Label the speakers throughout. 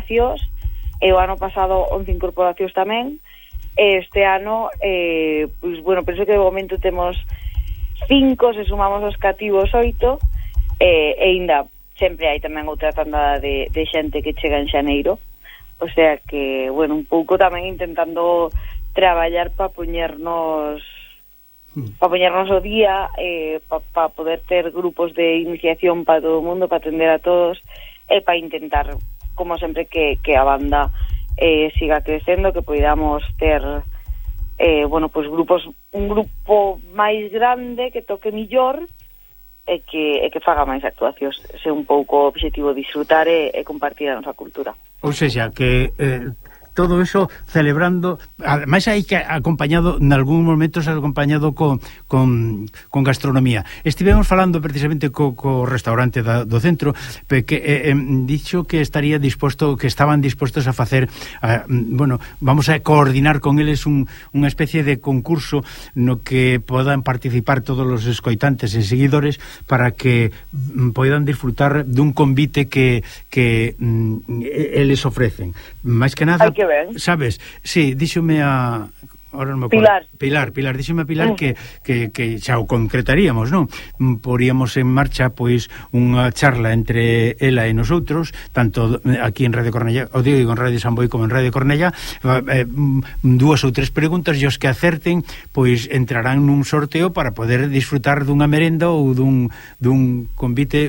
Speaker 1: incorporacións, e o ano pasado 11 incorporacións tamén. Este ano, pois, bueno, penso que de momento temos 5, se sumamos os cativos 8, e ainda sempre hai tamén outra tanda de xente que chega en xaneiro, o sea que, bueno, un pouco tamén intentando traballar para poñernos o día, para poder ter grupos de iniciación para todo o mundo, para atender a todos, e para intentar, como sempre, que a banda siga crecendo, que podamos ter bueno, pues un grupo máis grande, que toque millor e que faga máis actuacións. Ese é un pouco o objetivo, disfrutar e compartir a nosa cultura.
Speaker 2: Ou seja, que todo eso celebrando, ademais hai que acompañado, en algún momentos acompañado con gastronomía. Estivemos falando precisamente co restaurante do centro, que dixo que estaría disposto, que estaban dispostos a facer, bueno, vamos a coordinar con eles unha especie de concurso no que podan participar todos os escoitantes e seguidores para que poidan disfrutar dun convite que eles ofrecen. Máis que nada,
Speaker 1: ben.
Speaker 2: Sabes, sí, díxome a... Pilar, díxeme a Pilar que xa o concretaríamos, non? Poríamos en marcha, pois, unha charla entre ela e nosotros, tanto aquí en Radio Cornellá, o digo en Radio San Boi como en Radio Cornellá, 2 ou 3 preguntas, e os que acerten, pois, entrarán nun sorteo para poder disfrutar dunha merenda ou dun convite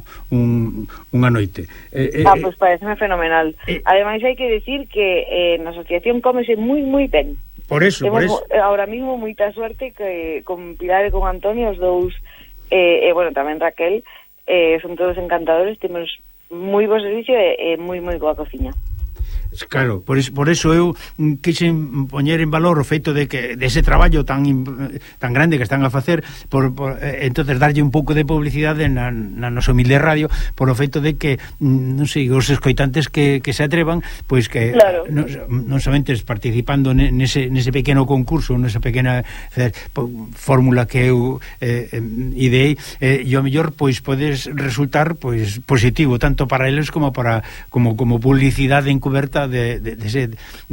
Speaker 2: unha noite.
Speaker 1: Pois pareceme fenomenal. Ademais, hai que decir que na asociación cómese moi, moi ben.
Speaker 2: Por eso.
Speaker 1: Ahora mismo moita suerte que con Pilar e con Antonio, os dous, bueno, tamén Raquel, son todos encantadores, temos moi bo servicio e moi boa cociña.
Speaker 2: Claro, por eso eu quixen poñer en valor o feito de que dese traballo tan grande que están a facer, entonces darlle un pouco de publicidade na nosa humilde radio, por o feito de que, non sei, os escoitantes que se atrevan, pois que
Speaker 1: claro,
Speaker 2: non somente participando nese pequeno concurso, nesa pequena fórmula que eu ideei, e ao mellor pois podes resultar pois positivo tanto para eles como publicidade encuberta dese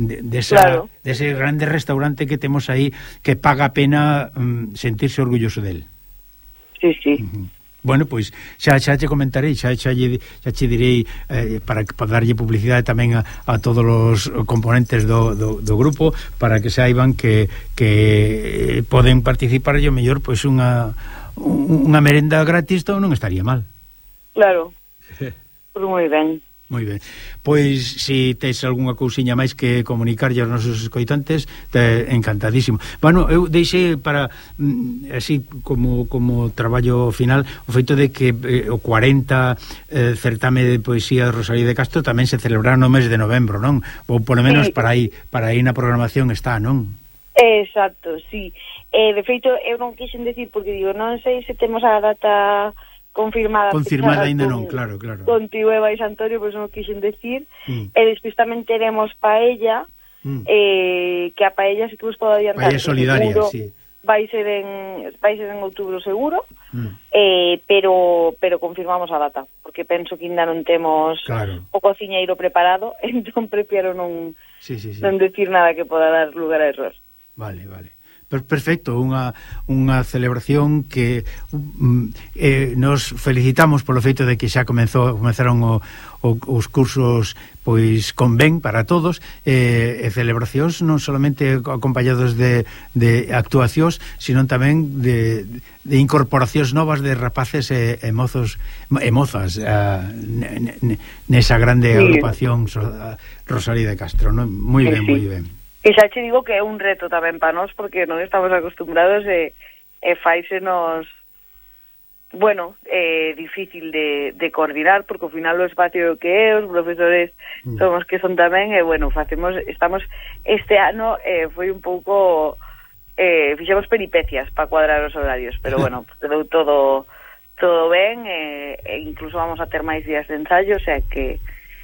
Speaker 2: grande restaurante que temos aí, que paga a pena sentirse orgulloso del.
Speaker 1: Sí.
Speaker 2: Bueno, pois xa te comentarei, xa che direi para darlle publicidade tamén a todos os componentes do grupo, para que saiban que poden participar, e o mellor pois unha merenda gratis non estaría mal.
Speaker 1: Claro. Pues moi ben.
Speaker 2: Moi ben. Pois, se tes algunha cousiña máis que comunicarlle aos nosos escoitantes, encantadísimo. Bueno, eu deixei para así como traballo final o feito de que o 40 certame de poesía de Rosalía de Castro tamén se celebrará no mes de novembro, non? Ou polo menos para aí na programación está, non?
Speaker 1: Exacto, sí. De feito, eu non quixen decir, porque digo, non sei se temos a data confirmada
Speaker 2: ainda non, claro.
Speaker 1: Contigo e Vais Antonio, pois non quixen decir. E despois tamén teremos paella, que a paella sí que vos podo adiantar.
Speaker 2: Paella solidaria,
Speaker 1: seguro,
Speaker 2: sí.
Speaker 1: Vai ser en outubro seguro, pero confirmamos a data, porque penso que ainda non temos o cociñeiro preparado, entón prefiro non decir nada que poda dar lugar a error.
Speaker 2: Vale. Perfecto, unha celebración que nos felicitamos polo feito de que xa comenzaron os cursos pois con ben para todos, e celebracións non solamente acompañados de actuacións, sino tamén de incorporacións novas de rapaces e mozos e mozas nesa grande agrupación Rosalía de Castro, non? Moi ben.
Speaker 1: E xa che digo que é un reto tamén para nós, porque non estamos acostumbrados e faisenos, bueno, difícil de coordinar, porque ao final o espacio que é, os profesores somos que son tamén, e bueno, estamos este ano foi un pouco fixemos peripecias para cuadrar os horarios, pero bueno, quedou todo ben, e incluso vamos a ter máis días de ensayo, o sea que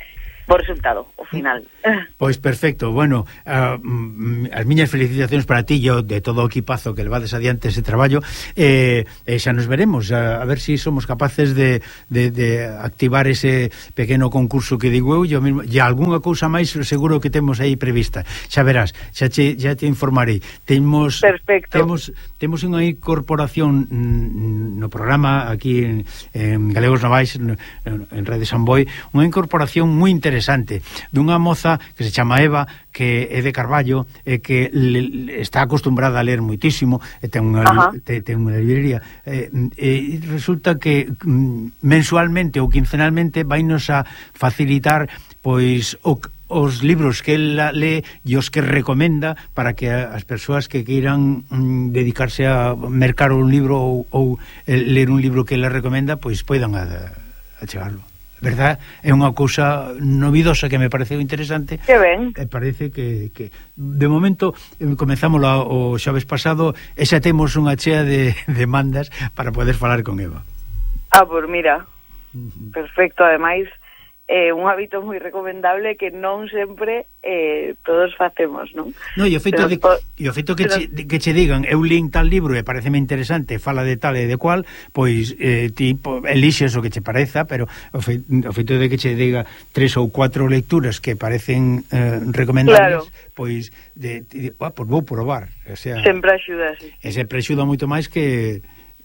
Speaker 1: bo resultado, ao final.
Speaker 2: Pois perfecto, bueno, as miñas felicitacións para ti e de todo o equipazo que levades adiante ese traballo, xa nos veremos, a ver se somos capaces de activar ese pequeno concurso que digo eu, e algunha cousa máis seguro que temos aí prevista, xa verás, xa te informarei. Temos unha incorporación no programa aquí en Galegos Novais, en Rede Samboy, unha incorporación moi interesante dunha moza que se chama Eva, que é de Carballo, que está acostumbrada a ler moitísimo, e ten unha librería, e resulta que mensualmente ou quincenalmente vainos a facilitar pois os libros que ela lee e os que recomenda para que as persoas que queiran dedicarse a mercar un libro ou ler un libro que ela recomenda, pois poidan achegarlo. Verdad? É unha cousa novidosa que me pareceu interesante.
Speaker 1: Que ben.
Speaker 2: E parece que de momento comezamos o xoves pasado e xa temos unha chea de demandas para poder falar con Eva.
Speaker 1: Pois mira, perfecto, ademais un hábito moi recomendable que non sempre todos facemos, non?
Speaker 2: No, e o feito que che digan eu lín tal libro e pareceme interesante, fala de tal e de cual, pois ti elixes o que che pareza, pero o feito de que che diga 3 ou 4 lecturas que parecen recomendables, pois pois vou probar, o sea,
Speaker 1: sempre axuda, sí.
Speaker 2: E sempre axuda moito máis que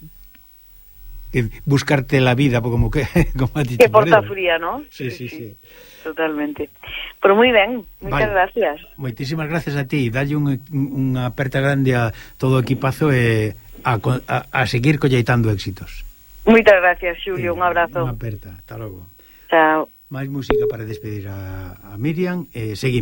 Speaker 2: buscarte la vida como a ti
Speaker 1: que porta fría, ¿no?
Speaker 2: Sí.
Speaker 1: Totalmente. Pero moi ben, moitas gracias.
Speaker 2: Moitísimas gracias a ti, dalle unha aperta grande a todo o equipazo e a seguir colleitando éxitos.
Speaker 1: Moitas gracias, Xulio, un abrazo.
Speaker 2: Unha aperta, hasta logo.
Speaker 1: Chao.
Speaker 2: máis música para despedir a Miriam e seguimos.